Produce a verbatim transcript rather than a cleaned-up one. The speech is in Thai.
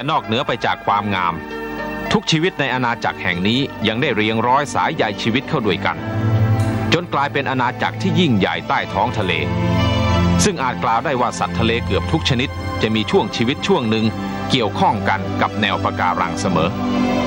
นอกเหนือไปจากความงามทุกชีวิตในอาณาจักรแห่งนี้ยังได้เรียงร้อยสายใยชีวิตเข้าด้วยกันจนกลายเป็นอาณาจักรที่ยิ่งใหญ่ใต้ท้องทะเลซึ่งอาจกล่าวได้ว่าสัตว์ทะเลเกือบทุกชนิดจะมีช่วงชีวิตช่วงหนึ่งเกี่ยวข้องกันกับแนวปะการังเสมอ